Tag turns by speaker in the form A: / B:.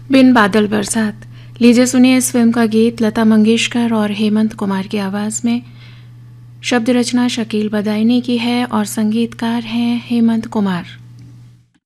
A: बिन बादल बरसात। लीजिए सुनिए इस फिल्म का गीत लता मंगेशकर और हेमंत कुमार की आवाज़ में। शब्द रचना शकील बदायूनी की है और संगीतकार हैं हेमंत कुमार।